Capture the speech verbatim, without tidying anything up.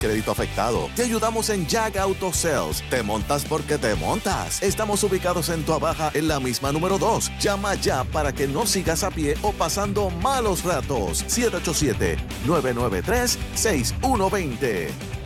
crédito afectado. Te ayudamos en Jag Auto Sales. Te montas porque te montas. Estamos ubicados en Tuabaja, en la misma número dos. Llama ya para que no sigas a pie o pasando malos ratos. siete ocho siete, nueve nueve tres, seis uno dos cero.